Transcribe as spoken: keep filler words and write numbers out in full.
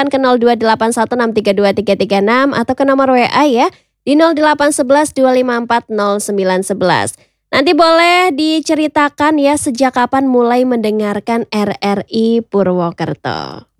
silakan ke nol dua delapan satu enam tiga dua tiga tiga enam atau ke nomor W A ya di nol delapan satu satu dua lima empat nol sembilan satu satu. Nanti boleh diceritakan ya sejak kapan mulai mendengarkan R R I Purwokerto.